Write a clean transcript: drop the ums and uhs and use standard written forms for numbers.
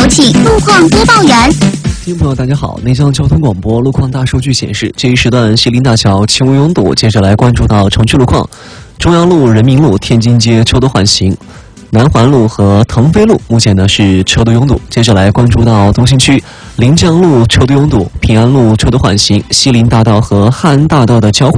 有请路况播报员。 听众朋友，大家好！内江交通广播路况大数据显示，这一时段西林大桥轻微拥堵。接着来关注到城区路况：中央路、人民路、天津街车多缓行，南环路和腾飞路目前呢是车多拥堵。接着来关注到东新区临江路车多拥堵，平安路车多缓行，西林大道和汉安大道的交汇